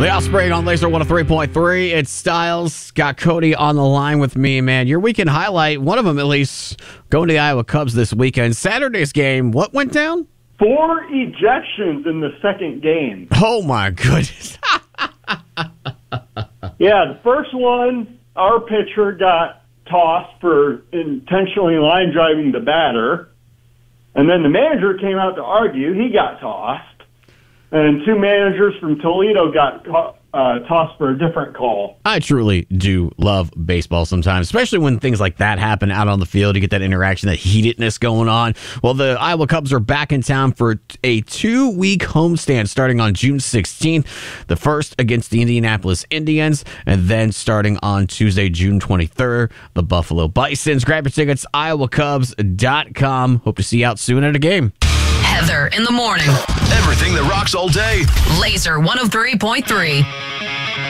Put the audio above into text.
The Offspring on Laser 103.3. It's Styles. Got Cody on the line with me, man. Your weekend highlight, one of them at least, going to the Iowa Cubs this weekend. Saturday's game, what went down? 4 ejections in the second game. Oh, my goodness. Yeah, the first one, our pitcher got tossed for intentionally line driving the batter. And then the manager came out to argue. He got tossed. And 2 managers from Toledo got tossed for a different call. I truly do love baseball sometimes, especially when things like that happen out on the field. You get that interaction, that heatedness going on. Well, the Iowa Cubs are back in town for a 2-week homestand starting on June 16th. The first against the Indianapolis Indians, and then starting on Tuesday, June 23rd, the Buffalo Bisons. Grab your tickets, iowacubs.com. Hope to see you out soon at a game. Heather in the morning. Everything that rocks all day. Laser 103.3.